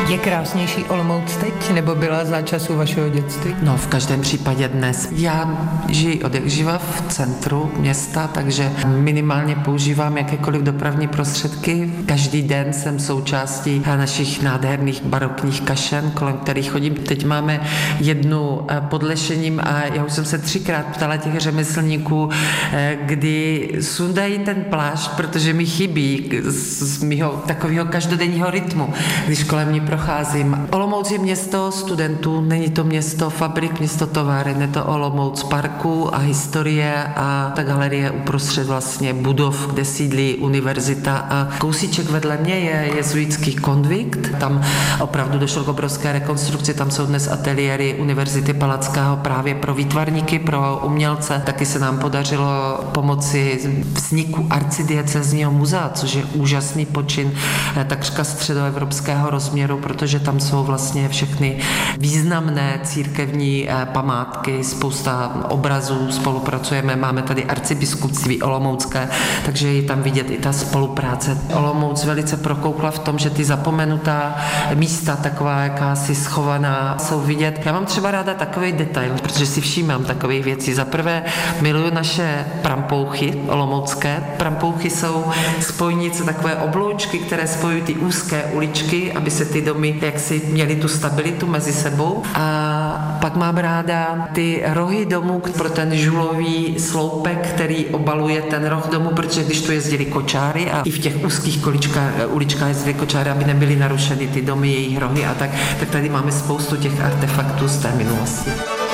Je krásnější Olomouc teď, nebo byla za času vašeho dětství? No, v každém případě dnes. Já žiji od jak živa v centru města, takže minimálně používám jakékoliv dopravní prostředky. Každý den jsem součástí našich nádherných barokních kašen, kolem kterých chodím. Teď máme jednu pod Lešením a já už jsem se 3krát ptala těch řemeslníků, kdy sundají ten plášť, protože mi chybí z mýho takového každodenního rytmu, když kolem ní procházím. Olomouc je město studentů, není to město fabrik, město továren, je to Olomouc parku a historie a ta galerie uprostřed vlastně budov, kde sídlí univerzita a kousíček vedle mě je jezuitský konvikt. Tam opravdu došlo k obrovské rekonstrukci, tam jsou dnes ateliéry Univerzity Palackého právě pro výtvarníky, pro umělce. Taky se nám podařilo pomoci vzniku arcidiecézního muzea, což je úžasný počin takřka středoevropského rozměru, protože tam jsou vlastně všechny významné církevní památky, spousta obrazů, spolupracujeme, máme tady arcibiskupství olomoucké, takže je tam vidět i ta spolupráce. Olomouc velice prokoukla v tom, že ty zapomenutá místa, taková jakási schovaná, jsou vidět. Já mám třeba ráda takový detail, protože si všímám takových věcí. Za prvé miluju naše prampouchy olomoucké. Prampouchy jsou spojnice, takové obloučky, které spojují ty úzké uličky, aby se ty domy jaksi měly tu stabilitu mezi sebou. A pak mám ráda ty rohy domů pro ten žulový sloupek, který obaluje ten roh domu, protože když tu jezdili kočáry a i v těch úzkých uličkách jezdili kočáry, aby nebyly narušeny ty domy, jejich rohy a tak tady máme spoustu těch artefaktů z té minulosti.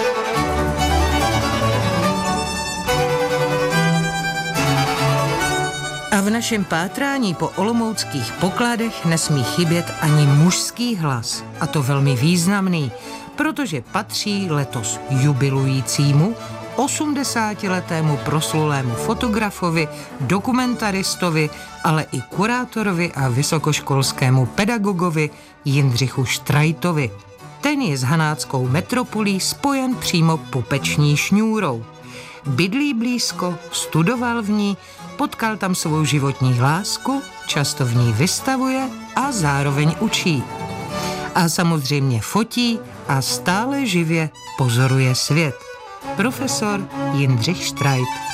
A v našem pátrání po olomouckých pokladech nesmí chybět ani mužský hlas. A to velmi významný, protože patří letos jubilujícímu 80letému proslulému fotografovi, dokumentaristovi, ale i kurátorovi a vysokoškolskému pedagogovi Jindřichu Štrajtovi. Ten je s hanáckou metropolí spojen přímo pupeční šňůrou. Bydlí blízko, studoval v ní, potkal tam svou životní lásku, často v ní vystavuje a zároveň učí. A samozřejmě fotí a stále živě pozoruje svět. Profesor Jindřich Štrajt.